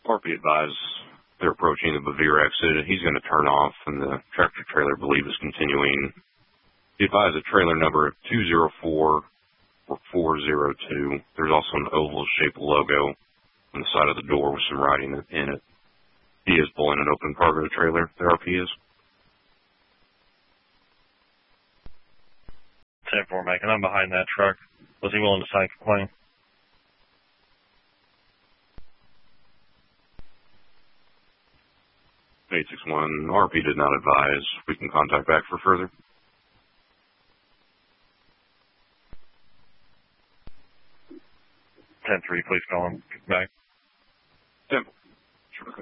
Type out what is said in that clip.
RP advised they're approaching the Bevere exit. He's going to turn off, and the tractor trailer, I believe, is continuing. He advised the trailer number 204 or 402. There's also an oval-shaped logo on the side of the door with some writing in it. He is pulling an open cargo trailer. The RP is. 10-4, Mike, and I'm behind that truck. Was he willing to sign a complaint? (861) RP did not advise. We can contact back for further. 10-3, please call him back.